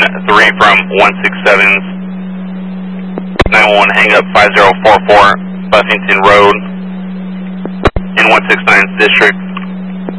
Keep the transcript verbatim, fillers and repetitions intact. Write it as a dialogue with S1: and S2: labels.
S1: three from one six seven's nine one one hang up five zero four four Buffington Road in one six nine's district.